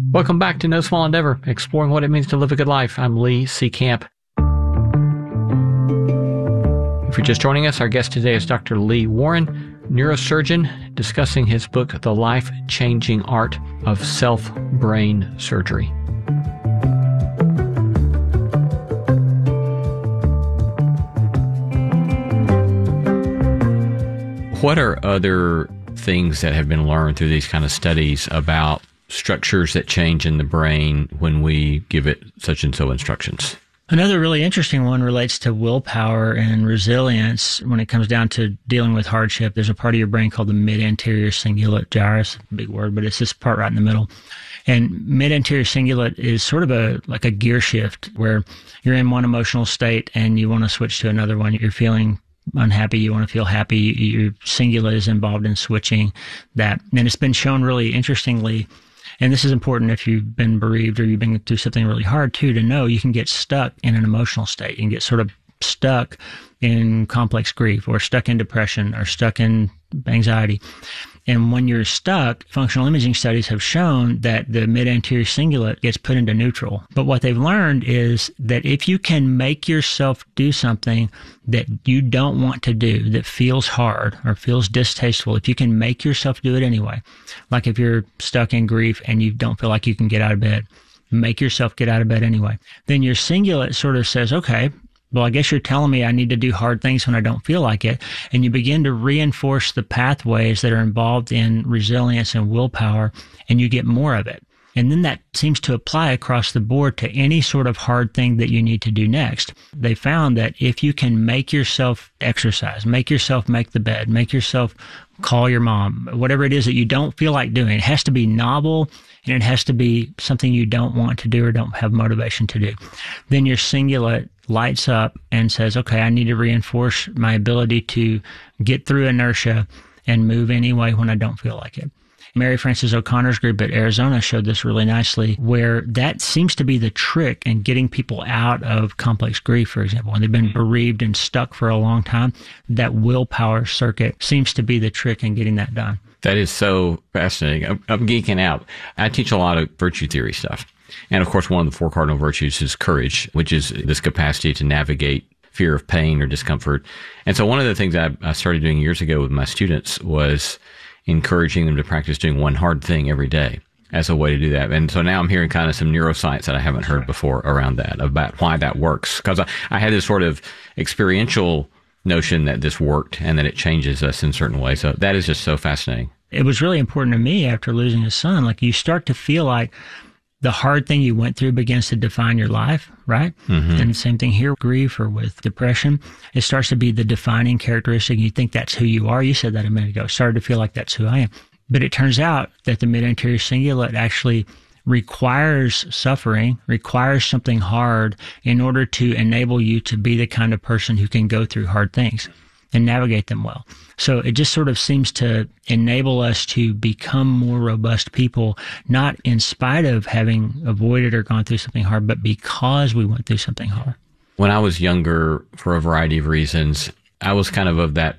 Welcome back to No Small Endeavor, exploring what it means to live a good life. I'm Lee C. Camp. If you're just joining us, our guest today is Dr. Lee Warren, neurosurgeon, discussing his book, The Life-Changing Art of Self-Brain Surgery. What are other things that have been learned through these kind of studies about structures that change in the brain when we give it such and so instructions? Another really interesting one relates to willpower and resilience. When it comes down to dealing with hardship, there's a part of your brain called the mid-anterior cingulate gyrus, big word, but it's this part right in the middle. And mid-anterior cingulate is sort of like a gear shift where you're in one emotional state and you want to switch to another one. You're feeling unhappy, you want to feel happy. Your cingulate is involved in switching that. And it's been shown really interestingly, and this is important if you've been bereaved or you've been through something really hard too, to know you can get stuck in an emotional state. You can get sort of stuck in complex grief or stuck in depression or stuck in anxiety. And when you're stuck, functional imaging studies have shown that the mid-anterior cingulate gets put into neutral. But what they've learned is that if you can make yourself do something that you don't want to do, that feels hard or feels distasteful, if you can make yourself do it anyway, like if you're stuck in grief and you don't feel like you can get out of bed, make yourself get out of bed anyway, then your cingulate sort of says, okay, well, I guess you're telling me I need to do hard things when I don't feel like it. And you begin to reinforce the pathways that are involved in resilience and willpower, and you get more of it. And then that seems to apply across the board to any sort of hard thing that you need to do next. They found that if you can make yourself exercise, make yourself make the bed, make yourself call your mom, whatever it is that you don't feel like doing, it has to be novel and it has to be something you don't want to do or don't have motivation to do. Then your cingulate lights up and says, okay, I need to reinforce my ability to get through inertia and move anyway when I don't feel like it. Mary Frances O'Connor's group at Arizona showed this really nicely, where that seems to be the trick in getting people out of complex grief, for example. When they've been bereaved and stuck for a long time, that willpower circuit seems to be the trick in getting that done. That is so fascinating. I'm geeking out. I teach a lot of virtue theory stuff. And of course, one of the 4 cardinal virtues is courage, which is this capacity to navigate fear of pain or discomfort. And so one of the things I started doing years ago with my students was encouraging them to practice doing one hard thing every day as a way to do that. And so now I'm hearing kind of some neuroscience that I haven't heard before around that, about why that works. Because I had this sort of experiential notion that this worked and that it changes us in certain ways. So that is just so fascinating. It was really important to me after losing a son. Like, you start to feel like the hard thing you went through begins to define your life, right? Mm-hmm. And the same thing here, grief or with depression, it starts to be the defining characteristic. You think that's who you are. You said that a minute ago. Started to feel like that's who I am. But it turns out that the mid-anterior cingulate actually requires suffering, requires something hard in order to enable you to be the kind of person who can go through hard things and navigate them well. So it just sort of seems to enable us to become more robust people, not in spite of having avoided or gone through something hard, but because we went through something hard. When I was younger, for a variety of reasons, I was kind of that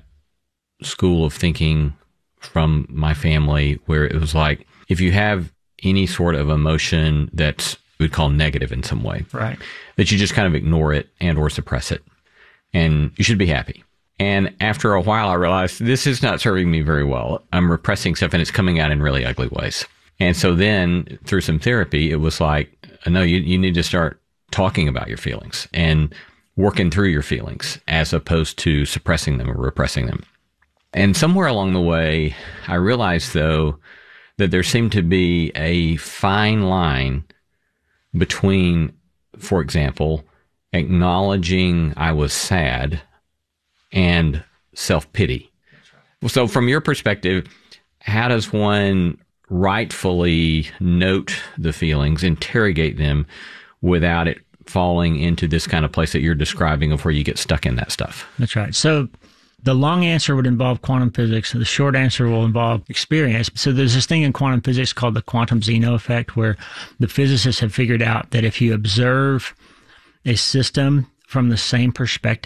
school of thinking from my family where it was like, if you have any sort of emotion that's we'd call negative in some way, right, that you just kind of ignore it and or suppress it, and you should be happy. And after a while, I realized this is not serving me very well. I'm repressing stuff and it's coming out in really ugly ways. And so then through some therapy, it was like, no, you need to start talking about your feelings and working through your feelings as opposed to suppressing them or repressing them. And somewhere along the way, I realized, though, that there seemed to be a fine line between, for example, acknowledging I was sad and self-pity. Right. So from your perspective, how does one rightfully note the feelings, interrogate them without it falling into this kind of place that you're describing of where you get stuck in that stuff? That's right. So the long answer would involve quantum physics, and the short answer will involve experience. So there's this thing in quantum physics called the quantum Zeno effect, where the physicists have figured out that if you observe a system from the same perspective,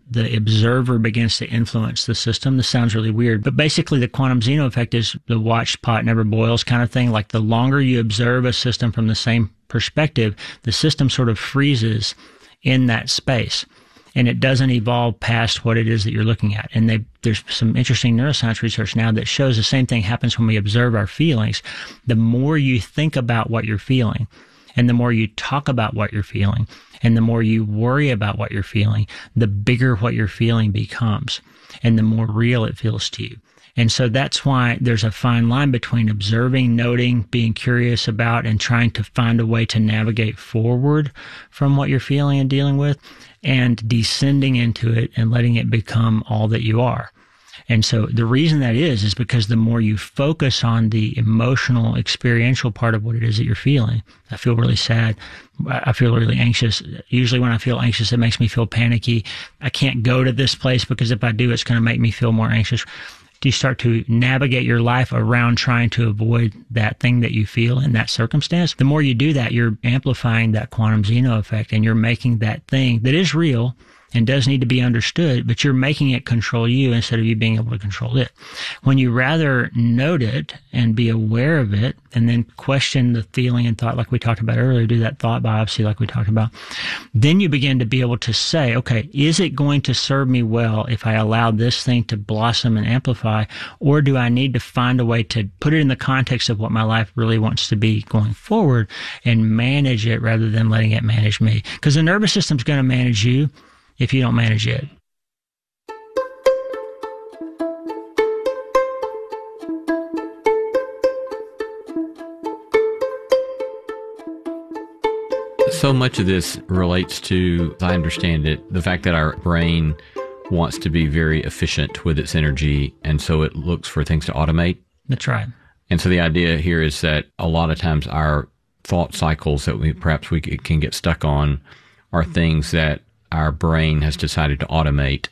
the observer begins to influence the system. This sounds really weird, but basically the quantum Zeno effect is the watched pot never boils kind of thing. Like the longer you observe a system from the same perspective, the system sort of freezes in that space. And it doesn't evolve past what it is that you're looking at. And there's some interesting neuroscience research now that shows the same thing happens when we observe our feelings. The more you think about what you're feeling, and the more you talk about what you're feeling, and the more you worry about what you're feeling, the bigger what you're feeling becomes, and the more real it feels to you. And so that's why there's a fine line between observing, noting, being curious about, and trying to find a way to navigate forward from what you're feeling and dealing with, and descending into it and letting it become all that you are. And so the reason that is because the more you focus on the emotional, experiential part of what it is that you're feeling. I feel really sad. I feel really anxious. Usually when I feel anxious, it makes me feel panicky. I can't go to this place because if I do, it's going to make me feel more anxious. You start to navigate your life around trying to avoid that thing that you feel in that circumstance. The more you do that, you're amplifying that quantum Zeno effect, and you're making that thing that is real and does need to be understood, but you're making it control you instead of you being able to control it. When you rather note it and be aware of it and then question the feeling and thought like we talked about earlier, do that thought biopsy like we talked about, then you begin to be able to say, okay, is it going to serve me well if I allow this thing to blossom and amplify, or do I need to find a way to put it in the context of what my life really wants to be going forward and manage it rather than letting it manage me? Because the nervous system's going to manage you if you don't manage it. So much of this relates to, as I understand it, the fact that our brain wants to be very efficient with its energy, and so it looks for things to automate. That's right. And so the idea here is that a lot of times our thought cycles that we can get stuck on are things that our brain has decided to automate.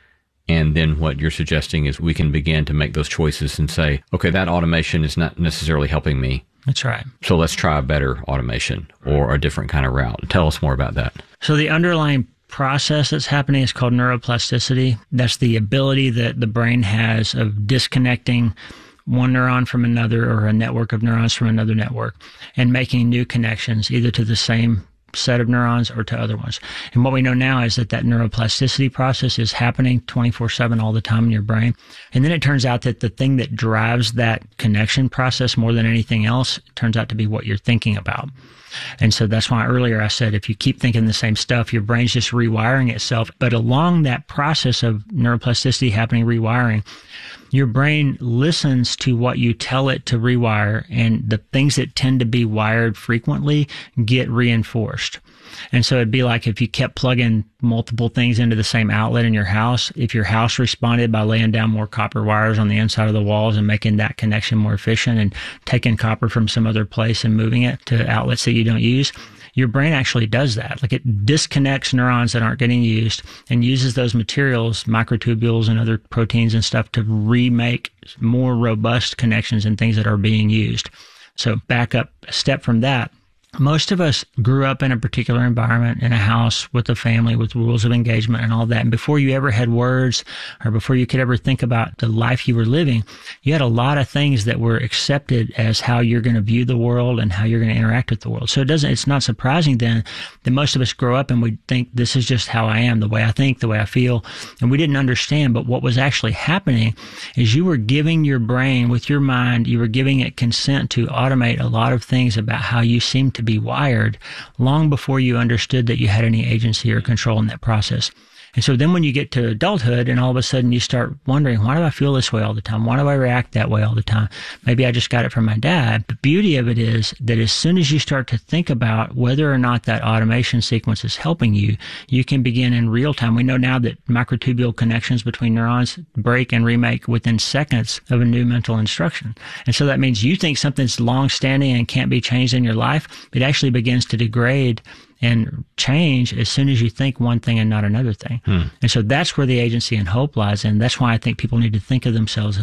And then what you're suggesting is we can begin to make those choices and say, okay, that automation is not necessarily helping me. That's right. So let's try a better automation or a different kind of route. Tell us more about that. So the underlying process that's happening is called neuroplasticity. That's the ability that the brain has of disconnecting one neuron from another, or a network of neurons from another network, and making new connections either to the same set of neurons or to other ones. And what we know now is that neuroplasticity process is happening 24/7 all the time in your brain. And then it turns out that the thing that drives that connection process more than anything else turns out to be what you're thinking about. And so that's why earlier I said if you keep thinking the same stuff, your brain's just rewiring itself. But along that process of neuroplasticity happening, rewiring, your brain listens to what you tell it to rewire, and the things that tend to be wired frequently get reinforced. And so it'd be like if you kept plugging multiple things into the same outlet in your house, if your house responded by laying down more copper wires on the inside of the walls and making that connection more efficient and taking copper from some other place and moving it to outlets that you don't use, your brain actually does that. Like it disconnects neurons that aren't getting used and uses those materials, microtubules and other proteins and stuff, to remake more robust connections and things that are being used. So back up a step from that. Most of us grew up in a particular environment, in a house with a family with rules of engagement and all that. And before you ever had words, or before you could ever think about the life you were living, you had a lot of things that were accepted as how you're going to view the world and how you're going to interact with the world. So it's not surprising then that most of us grow up and we think this is just how I am, the way I think, the way I feel. And we didn't understand. But what was actually happening is you were giving your brain, with your mind, you were giving it consent to automate a lot of things about how you seem to be wired long before you understood that you had any agency or control in that process. And so then when you get to adulthood and all of a sudden you start wondering, why do I feel this way all the time? Why do I react that way all the time? Maybe I just got it from my dad. The beauty of it is that as soon as you start to think about whether or not that automation sequence is helping you, you can begin in real time. We know now that microtubule connections between neurons break and remake within seconds of a new mental instruction. And so that means you think something's long-standing and can't be changed in your life. It actually begins to degrade and change as soon as you think one thing and not another thing. And so that's where the agency and hope lies. And that's why I think people need to think of themselves as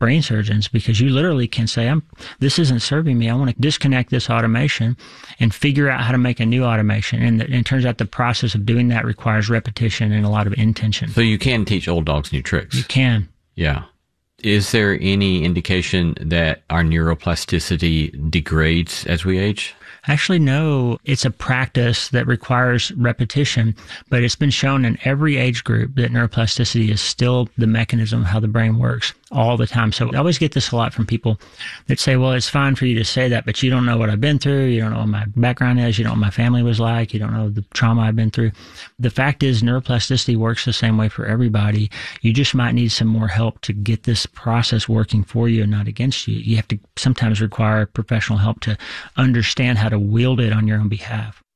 brain surgeons, because you literally can say, this isn't serving me. I want to disconnect this automation and figure out how to make a new automation. And it turns out the process of doing that requires repetition and a lot of intention. So you can teach old dogs new tricks. You can. Yeah. Is there any indication that our neuroplasticity degrades as we age? Actually, no. It's a practice that requires repetition, but it's been shown in every age group that neuroplasticity is still the mechanism of how the brain works all the time. So I always get this a lot from people that say, well, it's fine for you to say that, but you don't know what I've been through. You don't know what my background is. You don't know what my family was like. You don't know the trauma I've been through. The fact is, neuroplasticity works the same way for everybody. You just might need some more help to get this process working for you and not against you. You have to sometimes require professional help to understand how to wield it on your own behalf.